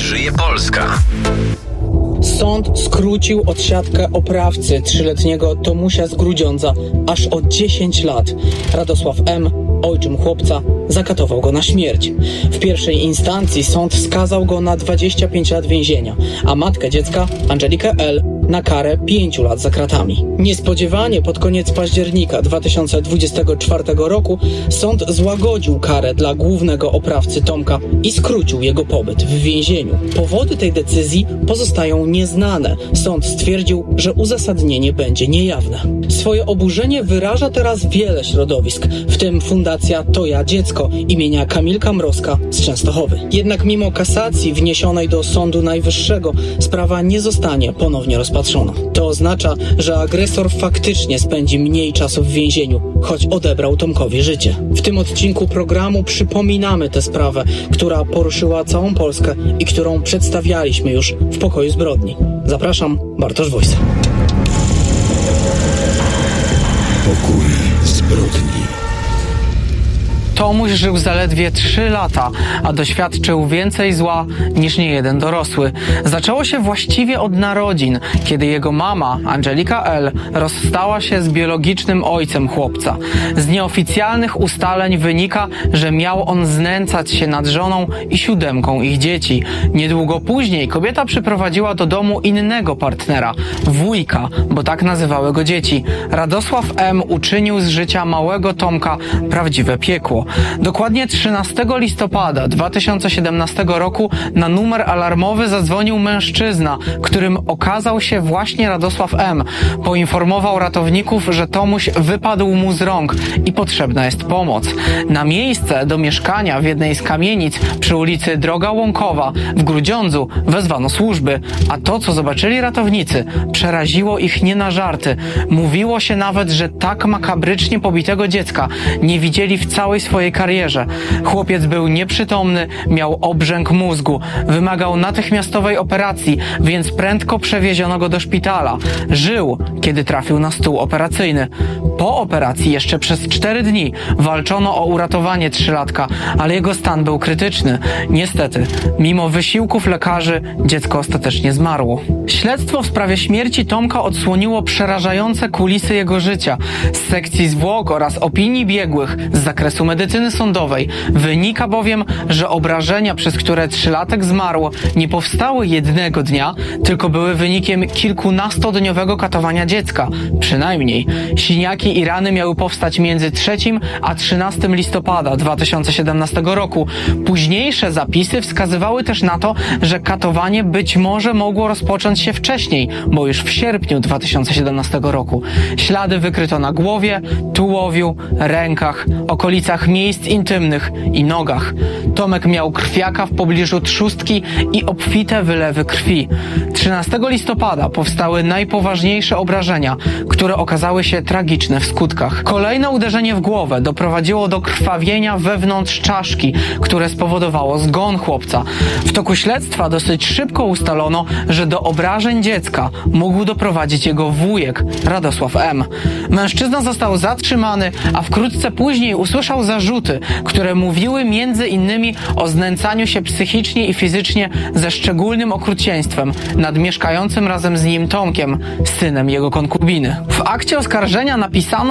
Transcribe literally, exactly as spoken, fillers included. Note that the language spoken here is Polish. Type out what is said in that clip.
żyje Polska. Sąd skrócił odsiadkę oprawcy trzyletniego Tomusia z Grudziądza aż o dziesięć lat. Radosław M., ojczym chłopca, zakatował go na śmierć. W pierwszej instancji sąd skazał go na dwadzieścia pięć lat więzienia, a matkę dziecka, Angelikę L., na karę pięciu lat za kratami. Niespodziewanie pod koniec października dwa tysiące dwudziestego czwartego roku sąd złagodził karę dla głównego oprawcy Tomka i skrócił jego pobyt w więzieniu. Powody tej decyzji pozostają nieznane. Sąd stwierdził, że uzasadnienie będzie niejawne. Swoje oburzenie wyraża teraz wiele środowisk, w tym Fundacja To Ja Dziecko imienia Kamilka Mrozka z Częstochowy. Jednak mimo kasacji wniesionej do Sądu Najwyższego sprawa nie zostanie ponownie rozpatrzona. To oznacza, że agresor faktycznie spędzi mniej czasu w więzieniu, choć odebrał Tomkowi życie. W tym odcinku programu przypominamy tę sprawę, która poruszyła całą Polskę i którą przedstawialiśmy już w Pokoju Zbrodni. Zapraszam, Bartosz Wojsa. Pokój Zbrodni. Tomuś żył zaledwie trzy lata, a doświadczył więcej zła niż niejeden dorosły. Zaczęło się właściwie od narodzin, kiedy jego mama, Angelika L., rozstała się z biologicznym ojcem chłopca. Z nieoficjalnych ustaleń wynika, że miał on znęcać się nad żoną i siódemką ich dzieci. Niedługo później kobieta przyprowadziła do domu innego partnera, wujka, bo tak nazywały go dzieci. Radosław M. uczynił z życia małego Tomka prawdziwe piekło. Dokładnie trzynastego listopada dwa tysiące siedemnastego roku na numer alarmowy zadzwonił mężczyzna, którym okazał się właśnie Radosław M. Poinformował ratowników, że Tomuś wypadł mu z rąk i potrzebna jest pomoc. Na miejsce do mieszkania w jednej z kamienic przy ulicy Droga Łąkowa w Grudziądzu wezwano służby, a to, co zobaczyli ratownicy, przeraziło ich nie na żarty. Mówiło się nawet, że tak makabrycznie pobitego dziecka nie widzieli w całej swojej karierze. Chłopiec był nieprzytomny, miał obrzęk mózgu, wymagał natychmiastowej operacji, więc prędko przewieziono go do szpitala. Żył, kiedy trafił na stół operacyjny. Po operacji jeszcze przez cztery dni walczono o uratowanie trzylatka, ale jego stan był krytyczny. Niestety, mimo wysiłków lekarzy, dziecko ostatecznie zmarło. Śledztwo w sprawie śmierci Tomka odsłoniło przerażające kulisy jego życia. Z sekcji zwłok oraz opinii biegłych z zakresu medycyny sądowej wynika bowiem, że obrażenia, przez które trzylatek zmarł, nie powstały jednego dnia, tylko były wynikiem kilkunastodniowego katowania dziecka. Przynajmniej. Siniaki i rany miały powstać między trzecim a trzynastego listopada dwa tysiące siedemnastego roku. Późniejsze zapisy wskazywały też na to, że katowanie być może mogło rozpocząć się wcześniej, bo już w sierpniu dwa tysiące siedemnastego roku. Ślady wykryto na głowie, tułowiu, rękach, okolicach miejsc intymnych i nogach. Tomek miał krwiaka w pobliżu trzustki i obfite wylewy krwi. trzynastego listopada powstały najpoważniejsze obrażenia, które okazały się tragiczne w skutkach. Kolejne uderzenie w głowę doprowadziło do krwawienia wewnątrz czaszki, które spowodowało zgon chłopca. W toku śledztwa dosyć szybko ustalono, że do obrażeń dziecka mógł doprowadzić jego wujek, Radosław M. Mężczyzna został zatrzymany, a wkrótce później usłyszał zarzuty, które mówiły między innymi o znęcaniu się psychicznie i fizycznie ze szczególnym okrucieństwem nad mieszkającym razem z nim Tomkiem, synem jego konkubiny. W akcie oskarżenia napisano,